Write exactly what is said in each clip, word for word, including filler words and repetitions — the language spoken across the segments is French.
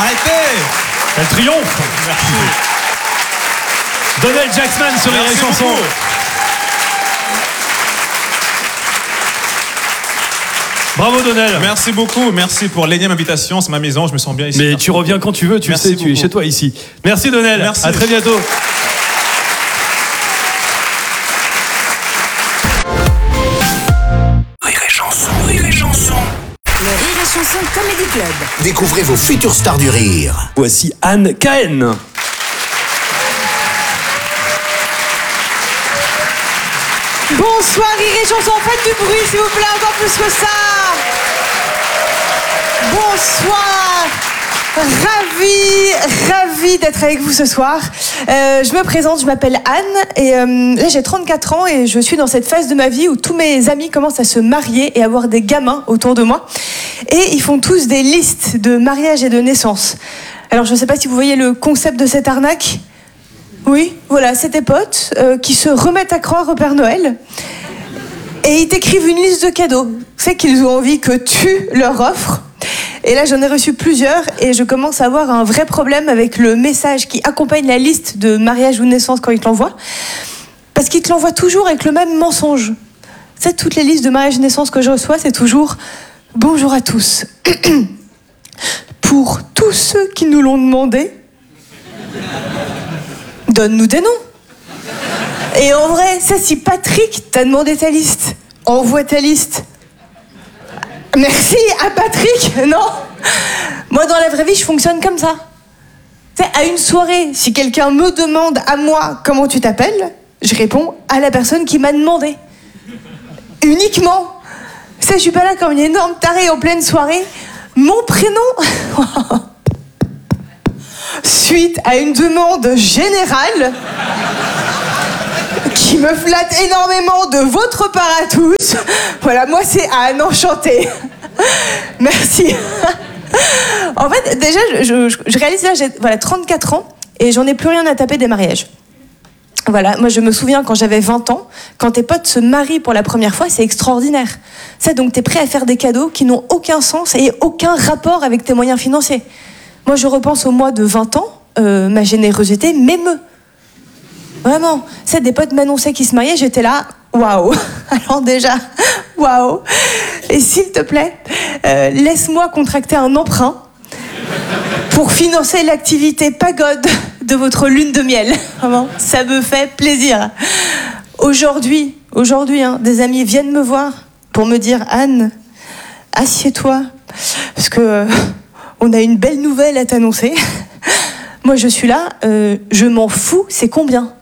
Arrêtez. Quel triomphe. Merci. Donnel Jacksman sur les chansons. Bravo Donnel. Merci beaucoup, merci pour l'énième invitation, c'est ma maison, je me sens bien ici. Mais tu reviens quand tu veux, tu Merci sais, tu beaucoup. es chez toi ici. Merci Donnel, Merci. à très bientôt. Rire et chanson, rire et chanson. Le Rire et Chanson Comedy Club. Découvrez vos futures stars du rire. Voici Anne Cahen. Bonsoir Rire et Chanson, faites du bruit s'il vous plaît, encore plus que ça. Bonsoir, ravi, ravi d'être avec vous ce soir. Euh, je me présente, je m'appelle Anne et euh, là j'ai trente-quatre ans et je suis dans cette phase de ma vie où tous mes amis commencent à se marier et avoir des gamins autour de moi. Et ils font tous des listes de mariage et de naissance. Alors je ne sais pas si vous voyez le concept de cette arnaque. Oui, voilà, c'est tes potes euh, qui se remettent à croire au Père Noël et ils t'écrivent une liste de cadeaux. C'est qu'ils ont envie que tu leur offres. Et là, j'en ai reçu plusieurs et je commence à avoir un vrai problème avec le message qui accompagne la liste de mariage ou de naissance quand ils te l'envoient. Parce qu'ils te l'envoient toujours avec le même mensonge. C'est toutes les listes de mariage et de naissance que je reçois, c'est toujours « Bonjour à tous. Pour tous ceux qui nous l'ont demandé, donne-nous des noms. Et en vrai, ça, si Patrick t'a demandé ta liste, envoie ta liste. Merci à Patrick, non. Moi, dans la vraie vie, je fonctionne comme ça. Tu sais, à une soirée, si quelqu'un me demande à moi comment tu t'appelles, je réponds à la personne qui m'a demandé. Uniquement. Tu sais, je suis pas là comme une énorme tarée en pleine soirée. Mon prénom... Suite à une demande générale qui me flatte énormément de votre part à tous. Voilà, moi c'est Anne, enchantée. Merci. En fait, déjà, je, je, je réalise là, j'ai voilà, trente-quatre ans et j'en ai plus rien à taper des mariages. Voilà, moi je me souviens quand j'avais vingt ans, quand tes potes se marient pour la première fois, c'est extraordinaire. Ça, donc t'es prêt à faire des cadeaux qui n'ont aucun sens et aucun rapport avec tes moyens financiers. Moi, je repense au mois de vingt ans, euh, ma générosité m'émeut. Vraiment. C'est des potes m'annonçaient qu'ils se mariaient, j'étais là, waouh. Alors déjà, waouh. Et s'il te plaît, euh, laisse-moi contracter un emprunt pour financer l'activité pagode de votre lune de miel. Vraiment, ça me fait plaisir. Aujourd'hui, aujourd'hui, hein, des amis viennent me voir pour me dire, Anne, assieds-toi, parce que... Euh, on a une belle nouvelle à t'annoncer. Moi, je suis là, euh, je m'en fous, c'est combien?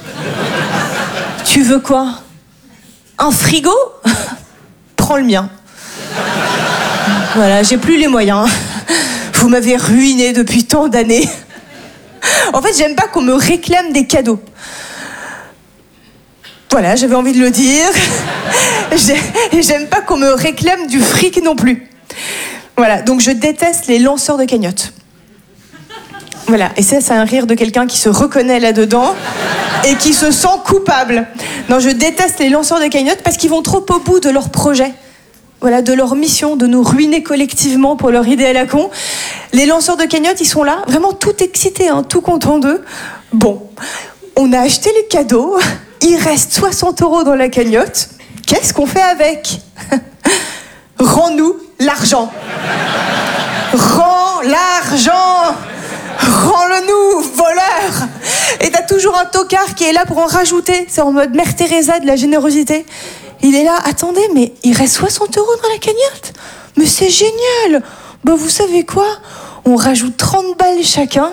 Tu veux quoi? Un frigo? Prends le mien. Voilà, j'ai plus les moyens. Vous m'avez ruiné depuis tant d'années. En fait, j'aime pas qu'on me réclame des cadeaux. Voilà, j'avais envie de le dire. J'aime pas qu'on me réclame du fric non plus. Voilà, donc je déteste les lanceurs de cagnottes. Voilà, et ça, c'est un rire de quelqu'un qui se reconnaît là-dedans et qui se sent coupable. Non, je déteste les lanceurs de cagnottes parce qu'ils vont trop au bout de leur projet. Voilà, de leur mission, de nous ruiner collectivement pour leur idée à la con. Les lanceurs de cagnottes, ils sont là, vraiment tout excités, hein, tout contents d'eux. Bon, on a acheté les cadeaux, il reste soixante euros dans la cagnotte. Qu'est-ce qu'on fait avec? Rends-nous l'argent. Rends l'argent. Rends-le-nous, voleur. Et t'as toujours un tocard qui est là pour en rajouter. C'est en mode Mère Teresa de la générosité. Il est là, attendez, mais il reste soixante euros dans la cagnotte. Mais c'est génial. Bah vous savez quoi? On rajoute trente balles chacun.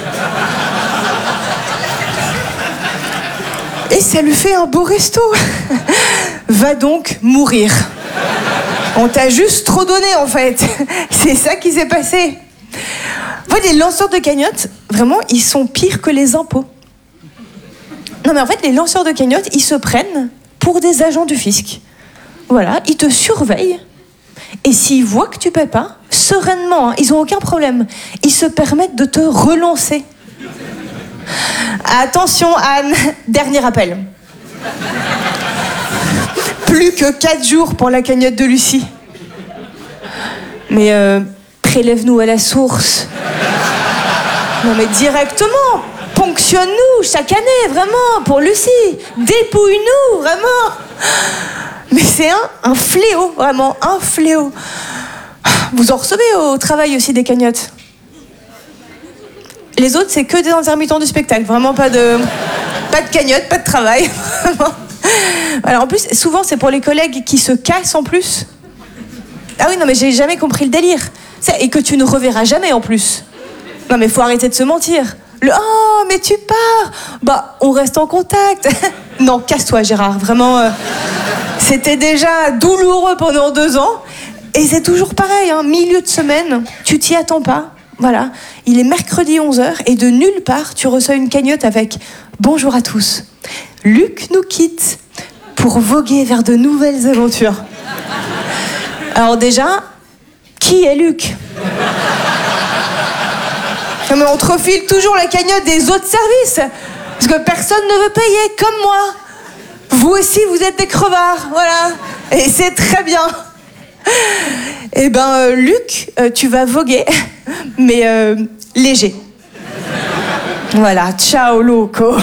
Et ça lui fait un beau resto. Va donc mourir. On t'a juste trop donné, en fait. C'est ça qui s'est passé. En fait, les lanceurs de cagnottes, vraiment, ils sont pires que les impôts. Non, mais en fait, les lanceurs de cagnottes, ils se prennent pour des agents du fisc. Voilà, ils te surveillent. Et s'ils voient que tu paies pas, sereinement, hein, ils ont aucun problème. Ils se permettent de te relancer. Attention, Anne, dernier appel. Plus que quatre jours pour la cagnotte de Lucie. Mais euh, prélève-nous à la source. Non mais directement, ponctionne-nous chaque année, vraiment, pour Lucie. Dépouille-nous, vraiment. Mais c'est un, un fléau, vraiment, un fléau. Vous en recevez au travail aussi des cagnottes? Les autres, c'est que des intermittents du spectacle. Vraiment pas de, pas de cagnotte, pas de travail. Alors en plus, souvent, c'est pour les collègues qui se cassent en plus. Ah oui, non mais j'ai jamais compris le délire. Et que tu ne reverras jamais en plus. Non mais faut arrêter de se mentir. Le « Oh, mais tu pars !» Bah, on reste en contact. Non, casse-toi Gérard, vraiment. Euh, c'était déjà douloureux pendant deux ans. Et c'est toujours pareil, hein, milieu de semaine, tu t'y attends pas. Voilà, il est mercredi onze heures et de nulle part, tu reçois une cagnotte avec « Bonjour à tous, Luc nous quitte pour voguer vers de nouvelles aventures. » Alors déjà, qui est Luc ? Non, mais on te refile toujours la cagnotte des autres services, parce que personne ne veut payer, comme moi. Vous aussi, vous êtes des crevards, voilà. Et c'est très bien. Eh ben, euh, Luc, euh, tu vas voguer, mais euh, léger. Voilà, ciao loco.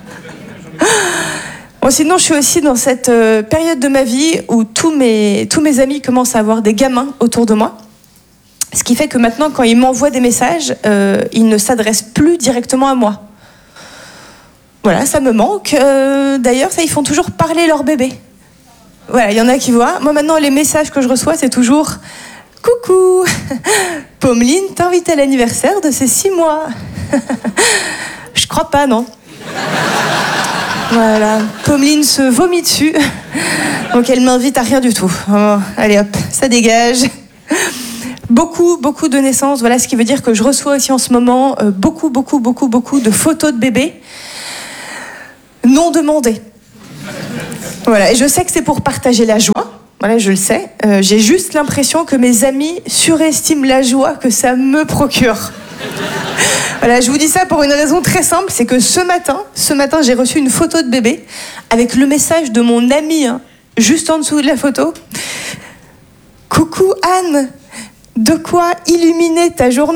Bon, sinon, je suis aussi dans cette euh, période de ma vie où tous mes, tous mes amis commencent à avoir des gamins autour de moi. Ce qui fait que maintenant, quand ils m'envoient des messages, euh, ils ne s'adressent plus directement à moi. Voilà, ça me manque. Euh, d'ailleurs, ça, ils font toujours parler leur bébé. Voilà, il y en a qui voient. Moi, maintenant, les messages que je reçois, c'est toujours « Coucou, Pommeline t'invite à l'anniversaire de ses six mois. » Je crois pas, non. Voilà, Pommeline se vomit dessus. Donc, elle m'invite à rien du tout. Oh, allez hop, ça dégage. Beaucoup, beaucoup de naissances. Voilà, ce qui veut dire que je reçois aussi en ce moment euh, beaucoup, beaucoup, beaucoup, beaucoup de photos de bébés non demandées. Voilà, et je sais que c'est pour partager la joie. Voilà, je le sais. Euh, j'ai juste l'impression que mes amis surestiment la joie que ça me procure. Voilà, je vous dis ça pour une raison très simple, c'est que ce matin, ce matin, j'ai reçu une photo de bébé avec le message de mon ami, hein, juste en dessous de la photo. Coucou Anne, de quoi illuminer ta journée ?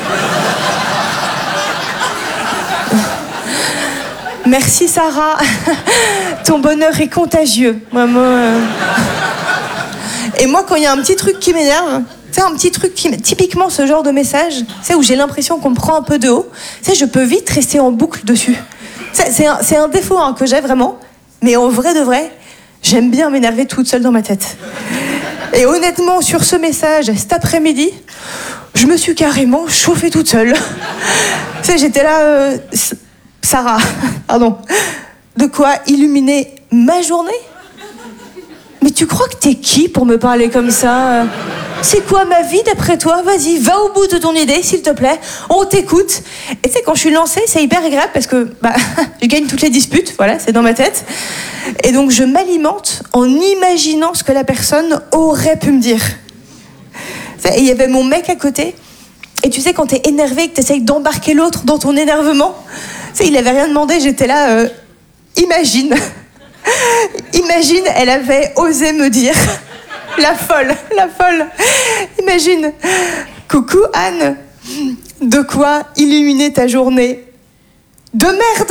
Merci Sarah, ton bonheur est contagieux. Vraiment, euh... Et moi, quand il y a un petit truc qui m'énerve, c'est un petit truc qui, typiquement ce genre de message, c'est où j'ai l'impression qu'on me prend un peu de haut, c'est je peux vite rester en boucle dessus. C'est, c'est, un, c'est un défaut hein, que j'ai vraiment, mais en vrai de vrai, j'aime bien m'énerver toute seule dans ma tête. Et honnêtement, sur ce message, cet après-midi, je me suis carrément chauffée toute seule. Tu sais, j'étais là, euh, Sarah, pardon, de quoi illuminer ma journée ? Mais tu crois que t'es qui pour me parler comme ça ? C'est quoi ma vie d'après toi ? Vas-y, va au bout de ton idée, s'il te plaît. On t'écoute. Et tu sais, quand je suis lancée, c'est hyper agréable parce que bah, je gagne toutes les disputes. Voilà, c'est dans ma tête. Et donc, je m'alimente en imaginant ce que la personne aurait pu me dire. Et il y avait mon mec à côté. Et tu sais, quand t'es énervé et que t'essayes d'embarquer l'autre dans ton énervement, tu sais, il avait rien demandé. J'étais là, euh, imagine. Imagine, elle avait osé me dire, la folle, la folle. Imagine, coucou Anne, de quoi illuminer ta journée ? De merde.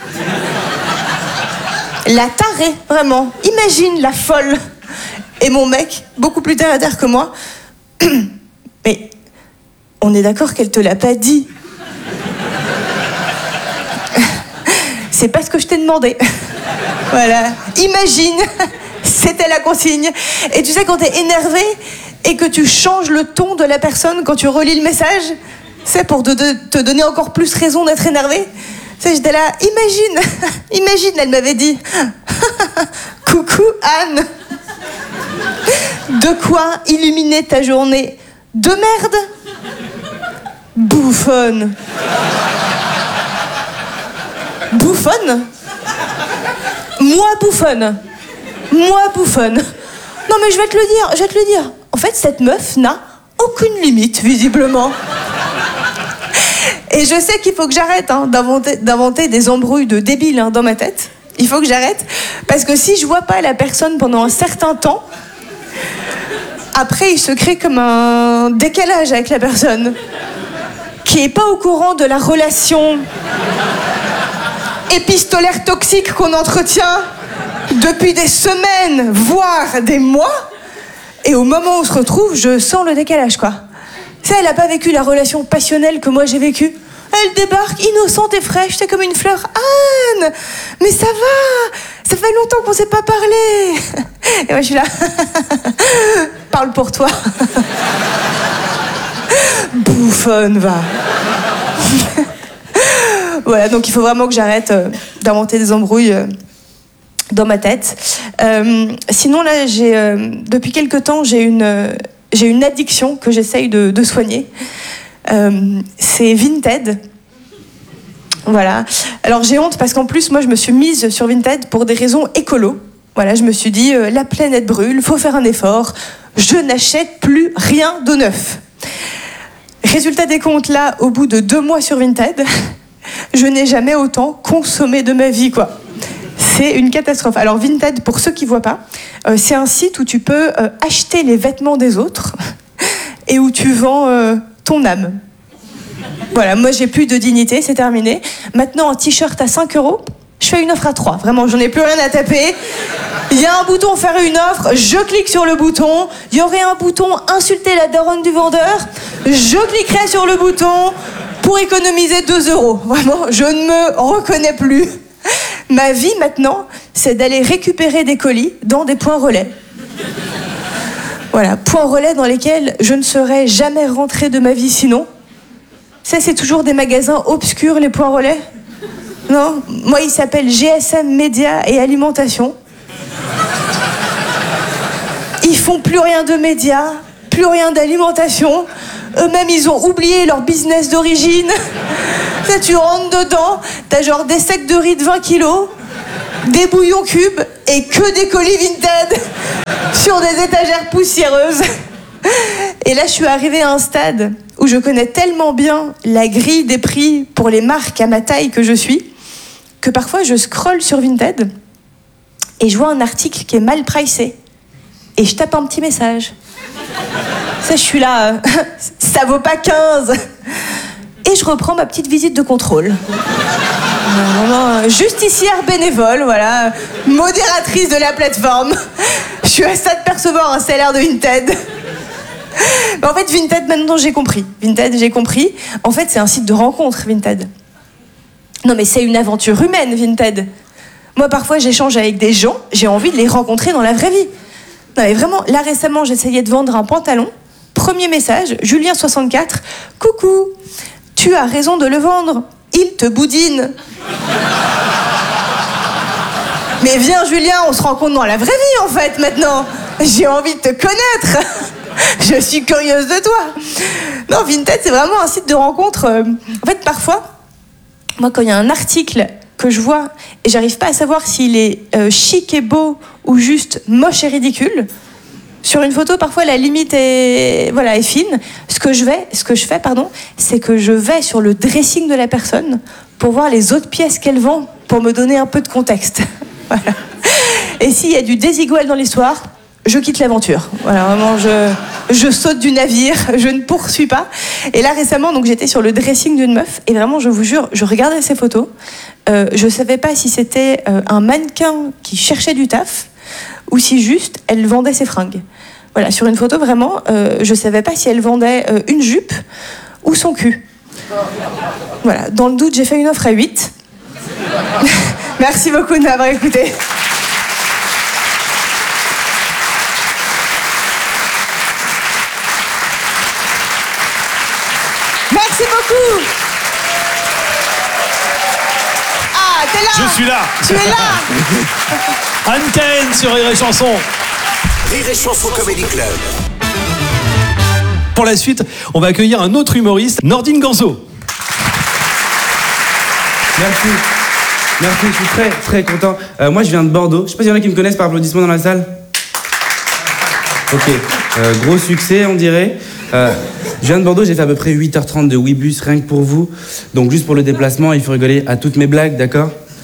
La tarée, vraiment. Imagine la folle. Et mon mec, beaucoup plus terre à terre que moi, mais on est d'accord qu'elle te l'a pas dit. C'est pas ce que je t'ai demandé. Voilà, imagine, c'était la consigne. Et tu sais, quand t'es énervé et que tu changes le ton de la personne quand tu relis le message, c'est pour te, te donner encore plus raison d'être énervé. Tu sais, j'étais là, imagine, imagine, elle m'avait dit, coucou Anne, de quoi illuminer ta journée ? De merde ? Bouffonne. Bouffonne ? Moi bouffonne. Moi bouffonne. Non mais je vais te le dire, je vais te le dire. En fait, cette meuf n'a aucune limite, visiblement. Et je sais qu'il faut que j'arrête hein, d'inventer, d'inventer des embrouilles de débiles hein, dans ma tête. Il faut que j'arrête. Parce que si je vois pas la personne pendant un certain temps, après il se crée comme un décalage avec la personne. qui est pas au courant de la relation épistolaire toxique qu'on entretient depuis des semaines, voire des mois. Et au moment où on se retrouve, je sens le décalage, quoi. Ça, elle a pas vécu la relation passionnelle que moi j'ai vécue. Elle débarque innocente et fraîche, c'est comme une fleur. Anne, mais ça va, ça fait longtemps qu'on s'est pas parlé. Et moi je suis là, parle pour toi. Bouffonne, va. Voilà, donc il faut vraiment que j'arrête euh, d'inventer des embrouilles euh, dans ma tête. Euh, sinon là, j'ai euh, depuis quelque temps, j'ai une euh, j'ai une addiction que j'essaye de, de soigner. Euh, c'est Vinted. Voilà. Alors j'ai honte parce qu'en plus, moi, je me suis mise sur Vinted pour des raisons écolo. Voilà, je me suis dit, euh, la planète brûle, faut faire un effort. Je n'achète plus rien de neuf. Résultat des comptes, là, au bout de deux mois sur Vinted, je n'ai jamais autant consommé de ma vie, quoi. C'est une catastrophe. Alors Vinted, pour ceux qui ne voient pas, euh, c'est un site où tu peux euh, acheter les vêtements des autres et où tu vends euh, ton âme. Voilà, moi j'ai plus de dignité, c'est terminé. Maintenant, un t-shirt à cinq euros, je fais une offre à trois. Vraiment, j'en ai plus rien à taper. Il y a un bouton faire une offre, je clique sur le bouton. Il y aurait un bouton insulter la daronne du vendeur, je cliquerai sur le bouton pour économiser deux euros. Vraiment, je ne me reconnais plus. Ma vie maintenant, c'est d'aller récupérer des colis dans des points relais. Voilà, points relais dans lesquels je ne serais jamais rentrée de ma vie sinon. Ça, c'est toujours des magasins obscurs, les points relais. Non, moi, il s'appelle G S M Médias et Alimentation. Ils font plus rien de médias, plus rien d'alimentation. Eux-mêmes, ils ont oublié leur business d'origine. Là, tu rentres dedans, t'as genre des sacs de riz de vingt kilos, des bouillons cubes et que des colis Vinted sur des étagères poussiéreuses. Et là, je suis arrivée à un stade où je connais tellement bien la grille des prix pour les marques à ma taille que je suis, que parfois je scrolle sur Vinted et je vois un article qui est mal pricé. Et je tape un petit message. Ça, je suis là, euh, ça vaut pas quinze. Et je reprends ma petite visite de contrôle. Justicière bénévole, voilà, modératrice de la plateforme. Je suis à ça de percevoir un salaire de Vinted. Mais en fait, Vinted, maintenant, j'ai compris. Vinted, j'ai compris. En fait, c'est un site de rencontre, Vinted. Non, mais c'est une aventure humaine, Vinted. Moi, parfois, j'échange avec des gens, j'ai envie de les rencontrer dans la vraie vie. Non, mais vraiment, là, récemment, j'essayais de vendre un pantalon. Premier message, Julien soixante-quatre. Coucou, tu as raison de le vendre. Il te boudine. Mais viens, Julien, on se rencontre dans la vraie vie, en fait, maintenant. J'ai envie de te connaître. Je suis curieuse de toi. Non, Vinted, c'est vraiment un site de rencontre. En fait, parfois, moi, quand il y a un article que je vois et j'arrive pas à savoir s'il est euh, chic et beau ou juste moche et ridicule, sur une photo, parfois, la limite est, voilà, est fine. Ce que je vais, ce que je fais, pardon, c'est que je vais sur le dressing de la personne pour voir les autres pièces qu'elle vend, pour me donner un peu de contexte. Voilà. Et s'il y a du désigual dans l'histoire, je quitte l'aventure. Voilà, vraiment, je, je saute du navire, je ne poursuis pas. Et là, récemment, donc, j'étais sur le dressing d'une meuf, et vraiment, je vous jure, je regardais ses photos. Euh, je ne savais pas si c'était euh, un mannequin qui cherchait du taf, ou si juste, elle vendait ses fringues. Voilà, sur une photo, vraiment, euh, je ne savais pas si elle vendait euh, une jupe ou son cul. Voilà, dans le doute, j'ai fait une offre à huit. Merci beaucoup de m'avoir écouté. Merci beaucoup. Ah, t'es là. Je suis là. Tu es là. Anne Cahen sur Rire et Chanson. Rire et Chanson Comedy Club. Pour la suite, on va accueillir un autre humoriste, Nordine Ganzo. Merci. Merci, je suis très très content. Euh, moi je viens de Bordeaux. Je sais pas s'il y en a qui me connaissent par applaudissement dans la salle. Ok, euh, gros succès on dirait. Euh, je viens de Bordeaux, j'ai fait à peu près huit heures trente de Ouibus rien que pour vous. Donc juste pour le déplacement, il faut rigoler à toutes mes blagues, d'accord ?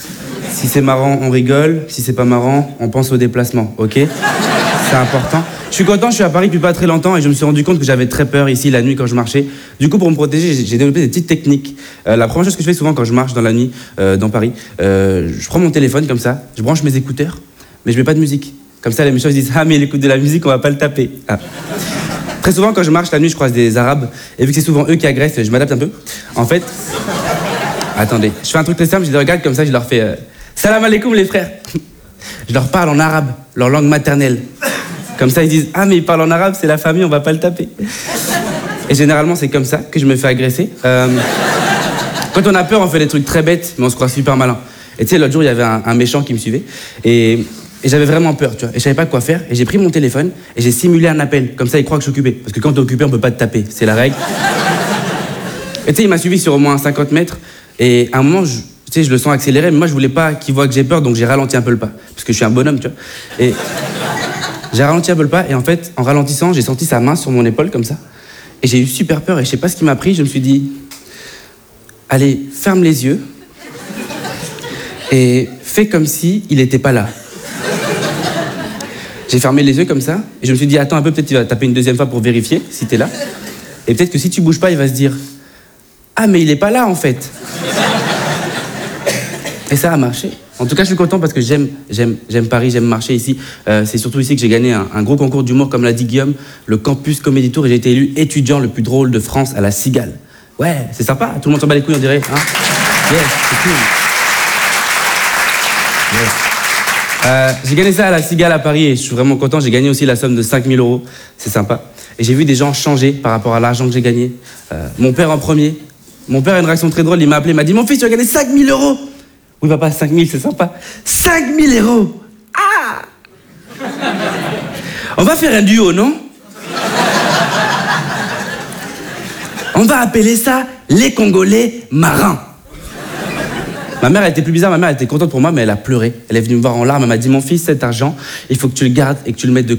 Si c'est marrant, on rigole. Si c'est pas marrant, on pense au déplacement, ok ? C'est important. Je suis content, je suis à Paris depuis pas très longtemps et je me suis rendu compte que j'avais très peur ici la nuit quand je marchais. Du coup, pour me protéger, j'ai développé des petites techniques. Euh, la première chose que je fais souvent quand je marche dans la nuit, euh, dans Paris, euh, je prends mon téléphone comme ça, je branche mes écouteurs, mais je mets pas de musique. Comme ça, les méchants ils disent « Ah, mais il écoute de la musique, on va pas le taper. Ah. » Très souvent, quand je marche la nuit, je croise des Arabes, et vu que c'est souvent eux qui agressent, je m'adapte un peu. En fait, attendez, je fais un truc très simple, je les regarde comme ça, je leur fais euh, « Salam alaikum les frères !» Je leur parle en arabe, leur langue maternelle. Comme ça, ils disent « Ah, mais il parle en arabe, c'est la famille, on va pas le taper. » Et généralement, c'est comme ça que je me fais agresser. Euh, quand on a peur, on fait des trucs très bêtes, mais on se croit super malin. Et tu sais, l'autre jour, il y avait un, un méchant qui me suivait, et, et j'avais vraiment peur, tu vois, et je savais pas quoi faire, et j'ai pris mon téléphone, et j'ai simulé un appel. Comme ça, il croit que je suis occupé. Parce que quand t'es occupé, on peut pas te taper, c'est la règle. Et tu sais, il m'a suivi sur au moins cinquante mètres, et à un moment, je... Tu sais, je le sens accélérer, mais moi, je voulais pas qu'il voit que j'ai peur, donc j'ai ralenti un peu le pas. Parce que je suis un bonhomme, tu vois. Et j'ai ralenti un peu le pas, et en fait, en ralentissant, j'ai senti sa main sur mon épaule, comme ça. Et j'ai eu super peur, et je sais pas ce qui m'a pris, je me suis dit... Allez, ferme les yeux, et fais comme si il était pas là. J'ai fermé les yeux comme ça, et je me suis dit, attends un peu, peut-être il va taper une deuxième fois pour vérifier si t'es là. Et peut-être que si tu bouges pas, il va se dire... Ah, mais il est pas là, en fait. Et ça a marché. En tout cas, je suis content parce que j'aime, j'aime, j'aime Paris, j'aime marcher ici. Euh, c'est surtout ici que j'ai gagné un, un gros concours d'humour, comme l'a dit Guillaume, le Campus Comedy Tour, et j'ai été élu étudiant le plus drôle de France à la Cigale. Ouais, c'est sympa, tout le monde s'en bat les couilles, on dirait. Hein, yes, c'est cool. Yes. Euh, j'ai gagné ça à la Cigale à Paris et je suis vraiment content. J'ai gagné aussi la somme de cinq mille euros. C'est sympa. Et j'ai vu des gens changer par rapport à l'argent que j'ai gagné. Euh, mon père en premier. Mon père a une réaction très drôle. Il m'a appelé, il m'a dit « Mon fils, tu as gagné cinq mille euros !» Oui, papa, cinq mille, c'est sympa. cinq mille euros. Ah. On va faire un duo, non? On va appeler ça les Congolais marins. Ma mère, elle était plus bizarre. Ma mère, elle était contente pour moi, mais elle a pleuré. Elle est venue me voir en larmes. Elle m'a dit « Mon fils, cet argent, il faut que tu le gardes et que tu le mettes de